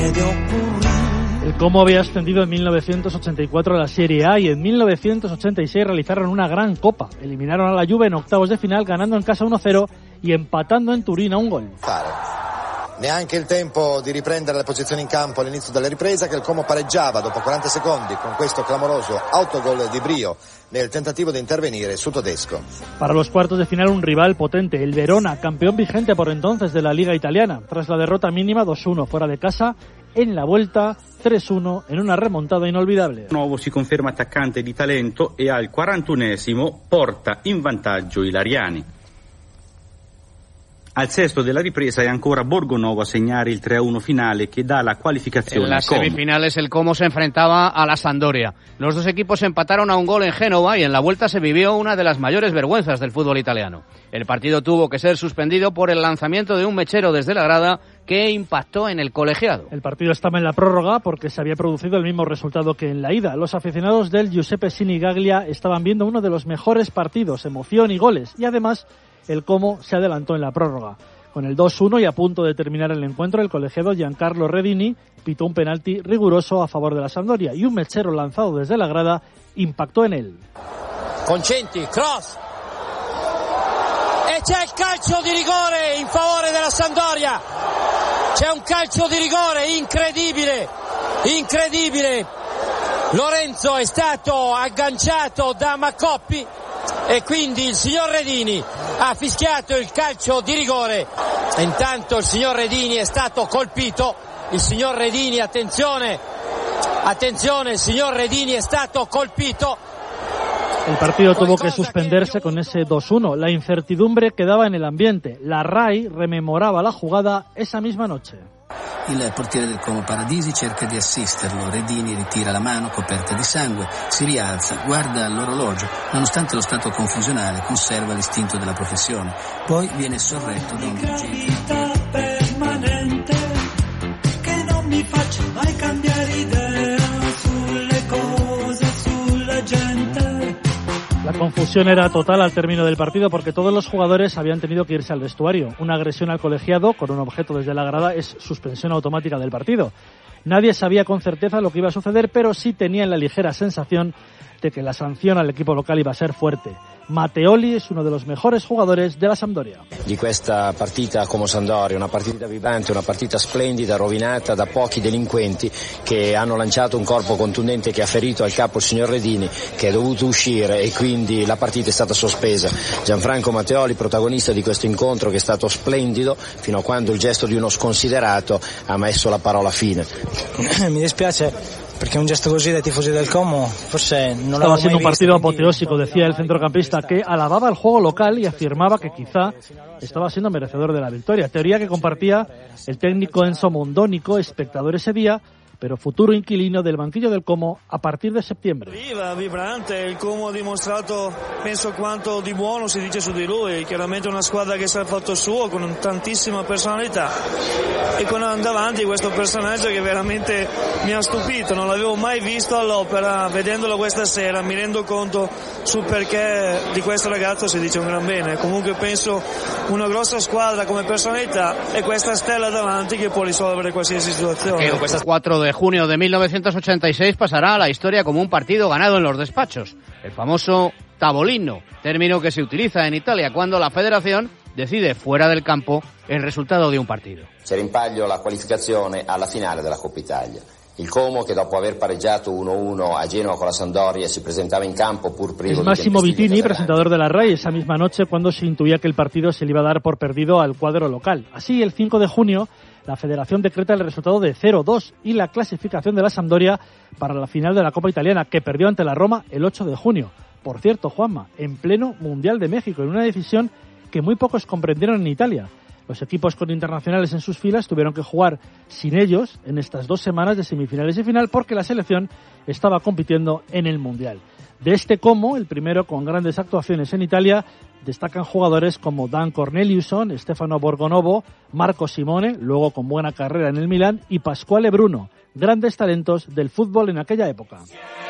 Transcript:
El Como había ascendido en 1984 a la Serie A y en 1986 realizaron una gran copa. Eliminaron a la Juve en octavos de final, ganando en casa 1-0 y empatando en Turín a un gol. Neanche il tempo di riprendere la posizione in campo all'inizio della ripresa, che il Como pareggiava dopo 40 secondi con questo clamoroso autogol di Brio nel tentativo di intervenire su Todesco. Para los cuartos de final un rival potente, el Verona, campeón vigente por entonces de la Liga Italiana, tras la derrota mínima 2-1 fuera de casa, en la vuelta 3-1 en una remontada inolvidable. Nuovo si conferma attaccante di talento e al 41esimo porta in vantaggio i Lariani. Al sesto della ripresa è ancora Borgonovo a segnare il 3-1 finale que da la qualificación. En las semifinales el Como se enfrentaba a la Sampdoria. Los dos equipos empataron a un gol en Génova y en la vuelta se vivió una de las mayores vergüenzas del fútbol italiano. El partido tuvo que ser suspendido por el lanzamiento de un mechero desde la grada que impactó en el colegiado. El partido estaba en la prórroga porque se había producido el mismo resultado que en la ida. Los aficionados del Giuseppe Sinigaglia estaban viendo uno de los mejores partidos, emoción y goles, y además el Como se adelantó en la prórroga. Con el 2-1 y a punto de terminar el encuentro, el colegiado Giancarlo Redini pitó un penalti riguroso a favor de la Sampdoria y un mechero lanzado desde la grada impactò en él. Concenti, cross! E c'è il calcio di rigore in favore della Sampdoria! C'è un calcio di rigore incredibile! Incredibile! Lorenzo è stato agganciato da Maccoppi e quindi il signor Redini ha fischiato il calcio di rigore. Intanto il signor Redini è stato colpito. Il signor Redini, attenzione, il signor Redini è stato colpito. El partido tuvo que suspenderse con ese 2-1. La incertidumbre quedaba en el ambiente. La RAI rememoraba la jugada esa misma noche. Il portiere del Como Paradisi cerca di assisterlo, Redini ritira la mano coperta di sangue, si rialza, guarda l'orologio, nonostante lo stato confusionale conserva l'istinto della professione, poi viene sorretto da un vigile permanente che non mi faccia mai cambiare idea sulle cose, sulla gente. La confusión era total al término del partido porque todos los jugadores habían tenido que irse al vestuario. Una agresión al colegiado con un objeto desde la grada es suspensión automática del partido. Nadie sabía con certeza lo que iba a suceder, pero sí tenían la ligera sensación de que la sanción al equipo local iba a ser fuerte. Matteoli es uno de los mejores jugadores de la Sampdoria. Di questa partita come Sampdoria, una partita vibrante, una partita splendida, rovinata da pochi delinquenti che hanno lanciato un corpo contundente che ha ferito al capo il signor Redini, che è dovuto uscire e quindi la partita è stata sospesa. Gianfranco Matteoli, protagonista di questo incontro che è stato splendido, fino a quando il gesto di uno sconsiderato ha messo la parola fine. Mi dispiace perché un gesto così dai tifosi del Como forse non Estaba siendo un partido apoteósico, decía el centrocampista, que alababa el juego local y afirmaba que quizá estaba siendo merecedor de la victoria. Teoría que compartía el técnico Enzo Mondonico, espectador ese día, pero futuro inquilino del banquillo del Como a partir de septiembre. Viva, vibrante, il Como ha dimostrato, penso, quanto di buono si dice su di lui, chiaramente una squadra che sa il fatto suo, con tantissima personalità, e con davanti questo personaggio che veramente mi ha stupito, non l'avevo mai visto all'opera, vedendolo questa sera mi rendo conto sul perché di questo ragazzo si dice un gran bene. Comunque penso una grossa squadra come personalità e questa stella davanti che può risolvere qualsiasi situazione. 4 de junio de 1986 pasará a la historia como un partido ganado en los despachos, el famoso tavolino, término que se utiliza en Italia cuando la federación decide fuera del campo el resultado de un partido. C'era in palio la qualificazione alla finale della Coppa Italia. Il Como, che dopo aver pareggiato 1-1 a Genova con la Sampdoria, si presentaba in campo pur privo di Massimo Vitini, presentador de la RAI, esa misma noche cuando se intuía que el partido se le iba a dar por perdido al cuadro local. Así, el 5 de junio, la Federación decreta el resultado de 0-2 y la clasificación de la Sampdoria para la final de la Copa Italiana, que perdió ante la Roma el 8 de junio. Por cierto, Juanma, en pleno Mundial de México, en una decisión que muy pocos comprendieron en Italia. Los equipos con internacionales en sus filas tuvieron que jugar sin ellos en estas 2 semanas de semifinales y final porque la selección estaba compitiendo en el Mundial. De este Como, el primero con grandes actuaciones en Italia, destacan jugadores como Dan Corneliusson, Stefano Borgonovo, Marco Simone, luego con buena carrera en el Milan, y Pasquale Bruno, grandes talentos del fútbol en aquella época.